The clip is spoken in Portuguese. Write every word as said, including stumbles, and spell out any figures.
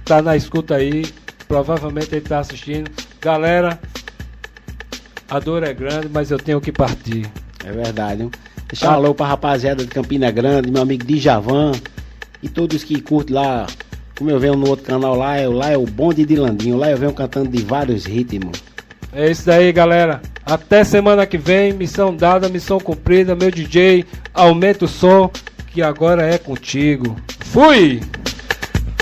tá na escuta aí. Provavelmente ele tá assistindo. Galera, a dor é grande, mas eu tenho que partir. É verdade, hein? Deixar um alô pra rapaziada de Campina Grande, meu amigo Djavan e todos que curtem lá, como eu venho no outro canal lá, é, lá é o Bonde de Landinho, lá eu venho cantando de vários ritmos. É isso daí, galera. Até semana que vem, missão dada, missão cumprida, meu D J, aumenta o som, que agora é contigo. Fui!